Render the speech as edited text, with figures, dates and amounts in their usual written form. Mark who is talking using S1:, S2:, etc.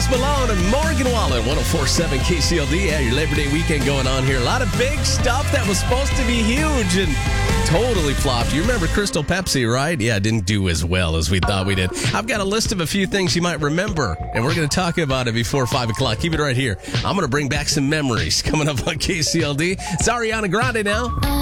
S1: Post Malone and Morgan Wallen, 104.7 KCLD. Yeah, your Labor Day weekend going on here. A lot of big stuff that was supposed to be huge and totally flopped. You remember Crystal Pepsi, right? Yeah, it didn't do as well as we thought we did. I've got a list of a few things you might remember, and we're going to talk about it before 5 o'clock. Keep it right here. I'm going to bring back some memories coming up on KCLD. It's Ariana Grande now.